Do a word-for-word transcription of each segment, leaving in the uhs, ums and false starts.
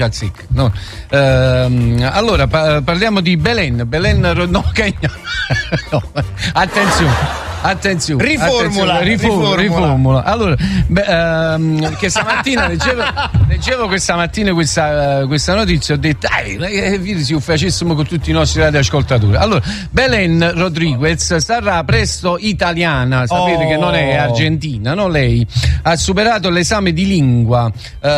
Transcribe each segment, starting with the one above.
No. Ehm, allora pa- parliamo di Belen. Belen no, che no. Attenzione. Attenzione, riformula, attenzione, riformula, riformula. Allora, beh, ehm, che stamattina leggevo, leggevo questa mattina questa, questa notizia, ho detto, dai, eh, se lo facessimo con tutti i nostri radioascoltatori. Allora, Belen Rodriguez sarà presto italiana, sapete oh. che non è argentina, no? Lei ha superato l'esame di lingua.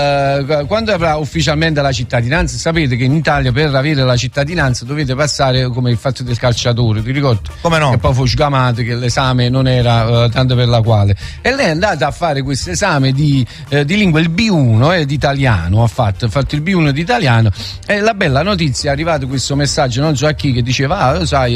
Eh, quando avrà ufficialmente la cittadinanza, sapete che in Italia per avere la cittadinanza dovete passare come il fatto del calciatore, ti ricordi? Come no? E poi fu sgamato che l'esame non era uh, tanto per la quale, e lei è andata a fare questo esame di, eh, di lingua, il B uno eh, di italiano, ha fatto, ha fatto il B uno di italiano, e la bella notizia è arrivato questo messaggio, non so a chi, che diceva ah lo sai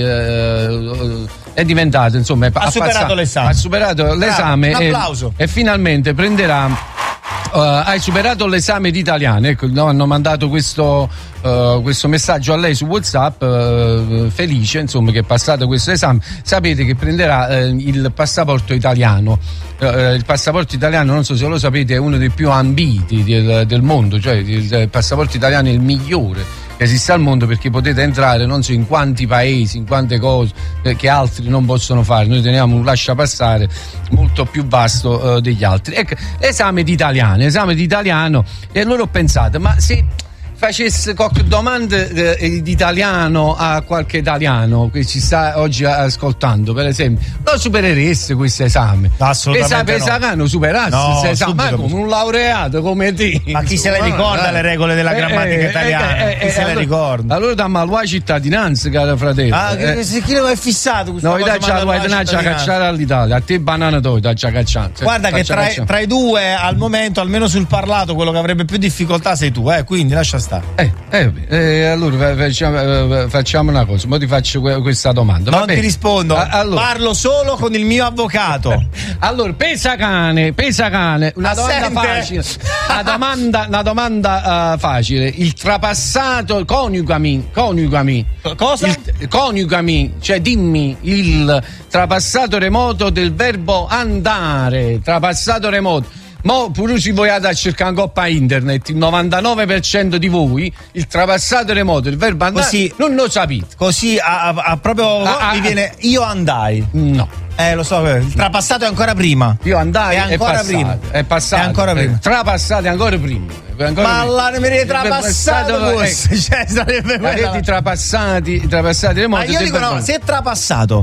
eh, è diventato insomma è, ha, ha superato passato, l'esame ha superato l'esame Bravo, un applauso. E, e finalmente prenderà Uh, hai superato l'esame di italiano, ecco, no, hanno mandato questo, uh, questo messaggio a lei su WhatsApp, uh, felice insomma che è passato questo esame. Sapete che prenderà uh, il passaporto italiano. Uh, il passaporto italiano, non so se lo sapete, è uno dei più ambiti del, del mondo, cioè il, il passaporto italiano è il migliore che esiste al mondo, perché potete entrare non so in quanti paesi, in quante cose eh, che altri non possono fare. Noi teniamo un lascia passare molto più vasto eh, degli altri. Ecco, esame di italiano, esame di italiano, e allora ho pensato, ma se facesse qualche domanda eh, di italiano a qualche italiano che ci sta oggi ascoltando, per esempio, lo superereste questo esame? Assolutamente Pesa, no. non superasse no, questo esame, ma come un laureato come te. Ma chi se le ricorda eh, le regole della grammatica eh, italiana? Eh, eh, chi eh, se allora, le ricorda? Allora dammi la cittadinanza, caro fratello. Ah, eh. che, chi lo è fissato questa no, cosa? No, dai, vuoi andare a cacciare all'Italia, a te banana toi, dai a cacciare. Guarda che tra, tra i due al momento, almeno sul parlato, quello che avrebbe più difficoltà sei tu, eh, quindi lascia stare. Eh, eh Eh, allora facciamo, facciamo una cosa, ma ti faccio questa domanda. Non Vabbè. ti rispondo, allora. Parlo solo con il mio avvocato. Allora, pesa cane, pesa cane, una Assente. domanda facile. Una domanda, una domanda uh, facile. Il trapassato, coniugami, coniugami. Cosa? Il, coniugami, cioè dimmi il trapassato remoto del verbo andare, trapassato remoto. Mo pure ci voi a cercare in coppa internet, il novantanove per cento di voi il trapassato remoto, il verbo andare così, non lo sapete. Così a, a proprio a, mi a, viene io andai. No. Eh lo so, il trapassato è ancora prima. Io andai è ancora è passato, prima. È passato. È ancora prima. Trapassato è ancora prima. Ancora ma la ne mi trapassato forse, eh, cioè sarebbe quella. I trapassati, i trapassati remoto. Ma io dico no, se è trapassato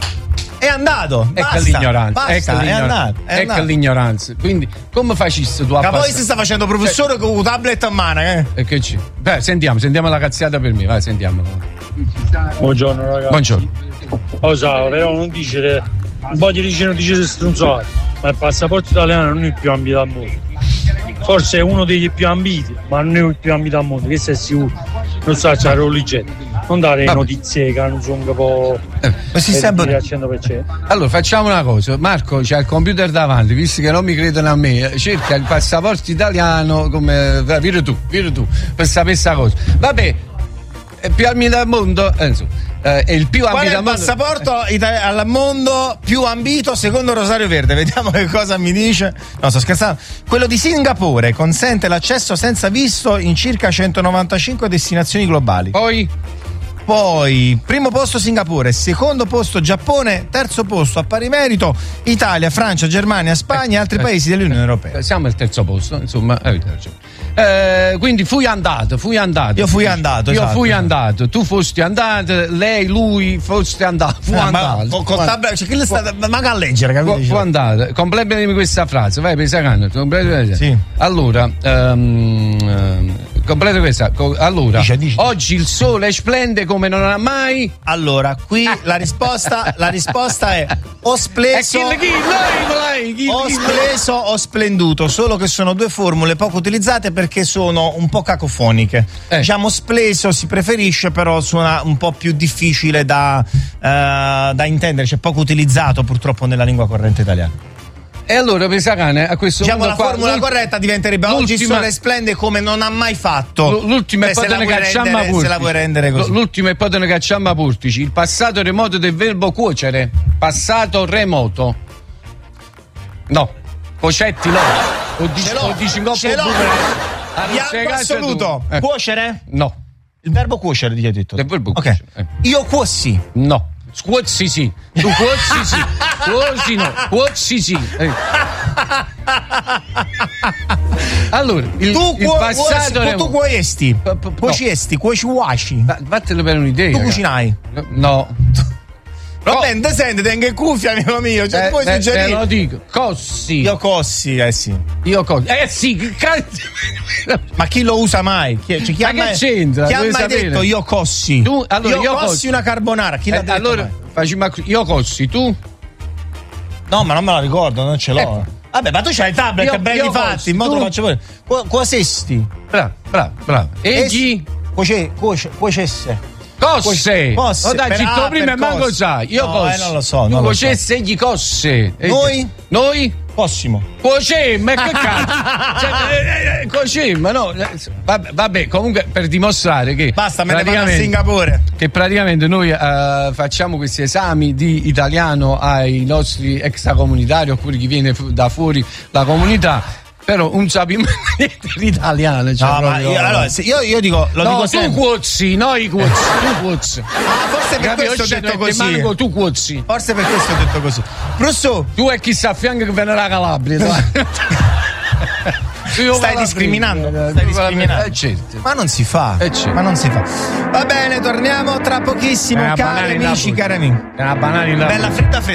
è andato, ecco basta, l'ignoranza, basta, ecco, è l'ignoranza, andato, è ecco andato. l'ignoranza. Quindi come facessi tu a passare? Ma poi passare? si sta facendo professore cioè, con un tablet a mano, eh? E che c'è? Beh, sentiamo, sentiamo la cazziata per me, vai, sentiamo. Buongiorno ragazzi. Buongiorno. Lo so, però non dice un po' di dice non dice stronzate, ma il passaporto italiano non è il più ambito al mondo. Forse è uno degli più ambiti, ma non è il più ambito al mondo, questo è sicuro. Non so, c'è l'origine. Non dare ah, notizie che non sono un po'. Eh, ma si sempre... al cento per cento. Allora facciamo una cosa, Marco c'ha il computer davanti, visto che non mi credono a me, cerca il passaporto italiano come. Vire tu, vire tu, per sapere questa cosa. Vabbè, è più ambito al mondo, eh, insomma. Eh, è il più Qual ambito è il passaporto eh. itali- al mondo più ambito secondo Rosario Verde? Vediamo che cosa mi dice. No, sto scherzando. Quello di Singapore consente l'accesso senza visto in circa centonovantacinque destinazioni globali. Poi Poi, primo posto Singapore, secondo posto Giappone, terzo posto a pari merito Italia, Francia, Germania, Spagna e altri eh, paesi dell'Unione Europea. Siamo al terzo posto, insomma. Eh, quindi fui andato, fui andato. Io fui andato, Io esatto. fui andato, tu fosti andato, lei, lui foste andato. Fu ah, andato. Ma, con tab- cioè, che le sta, ma a leggere, capito? Fu, fu andato. Completamente questa frase, vai, Pesacano. Sì. Allora, um, completa questa. Allora, dice, dice. Oggi il sole splende come non ha mai. Allora, qui la risposta, la risposta è ho spleso, chi, chi, lei, lei, ho spleso, ho splenduto, solo che sono due formule poco utilizzate perché sono un po' cacofoniche. Eh. Diciamo spleso si preferisce, però suona un po' più difficile da, uh, da intendere, cioè poco utilizzato purtroppo nella lingua corrente italiana. E allora Pesacane a questo diciamo punto la formula corretta diventerebbe oggi il sole splende come non ha mai fatto. L'ultima è poi te ne cacciamo a se la vuoi rendere così. L'ultima è poi te ne cacciamo a portici. Il passato remoto del verbo cuocere. Passato remoto. No. Cocetti no. O dici, ce l'ho, o dici ce l'ho. Bianco assoluto. Eh. Cuocere? No. Il verbo cuocere, ti ho detto. Il verbo Ok. cuocere. Eh. Io cuoci. No. Scuozzi sì. Tu cuozzi sì. Cuoci no. Cuozzi sì. Eh. Allora, il, tu il cuo- passato cuoci, tu cuoiesti. P- p- Cuociesti, cuoci uaci. Va- Vattene per un'idea. Tu cucinai. No. Vabbè, non senti, tengo in cuffia, amico mio. Cioè, Eh, puoi eh, suggerire. te lo dico. Cossi. Io cossi, eh sì. Io cossi. Eh sì, che cazzo. Ma chi lo usa mai? Chi, cioè, chi Ma ha che mai, c'entra? Chi ha Devi mai sapere. detto io cossi? Tu, allora, io, io cossi, cossi una carbonara. Chi l'ha eh, detto? allora, mai? facciamo io cossi, tu? No, ma non me la ricordo, non ce l'ho. Eh. Vabbè, ma tu c'hai il tablet, Io- ben io di fatti, cossi, in modo tu? lo faccio pure. Qu- Quasesti. Bravo, bravo, bravo. E chi? Cuoce, cuoce, cuocesse. Cosse. Cosse, Oh, dai, per- zitto ah, prima per e manco cosse. sai. Io No, cossi. eh, non lo so, Tu non lo so. cuocesse e gli cosse. E- Noi? Noi? Fossimo. Cuocemmo, che cazzo? Cioè, eh, eh, cuocemmo, no? Eh, Vabbè, vabbè, comunque per dimostrare che Basta, me ne vado a praticamente- Singapore. che praticamente noi eh, facciamo questi esami di italiano ai nostri extracomunitari oppure chi viene fu- da fuori la comunità, però un sappiamo l'italiano. Cioè No, ma proprio- io, allora, se- io, io dico, lo no, dico tu sempre. cuozzi, noi cuozzi, tu cuozzi. Ah, forse per Capi? questo ho Oggi detto te- così. te manco, tu cuozzi. Forse per questo ho detto così. Prusso, Tu è chi sta a fianco che viene da Calabria. dai. Io stai vado a discriminando? prendere, Stai tu vado a discriminando? prendere. Eh, certo. ma non si fa. Eh, certo. Ma non si fa. Va bene, torniamo tra pochissimo, È una cari banana in amici, Napoli. cari amici. È una banana in Napoli. Bella fritta fritta.